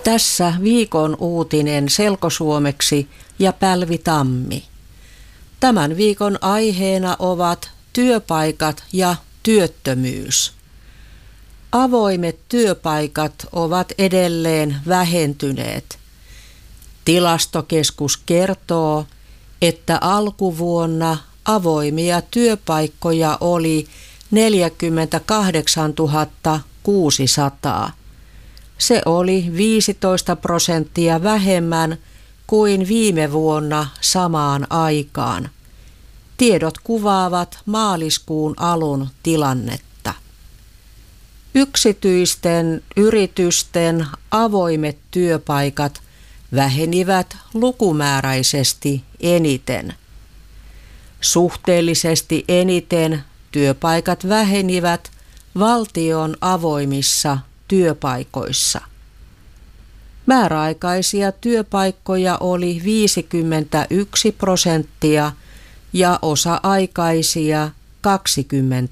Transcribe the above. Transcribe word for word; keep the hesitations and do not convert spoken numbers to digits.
Tässä viikon uutinen selkosuomeksi ja Pälvi Tammi. Tämän viikon aiheena ovat työpaikat ja työttömyys. Avoimet työpaikat ovat edelleen vähentyneet. Tilastokeskus kertoo, että alkuvuonna avoimia työpaikkoja oli neljäkymmentäkahdeksantuhatta kuusisataa. Se oli viisitoista prosenttia vähemmän kuin viime vuonna samaan aikaan. Tiedot kuvaavat maaliskuun alun tilannetta. Yksityisten yritysten avoimet työpaikat vähenivät lukumääräisesti eniten. Suhteellisesti eniten työpaikat vähenivät valtion avoimissa työpaikoissa. Määräaikaisia työpaikkoja oli viisikymmentäyksi prosenttia ja osa-aikaisia kaksikymmentä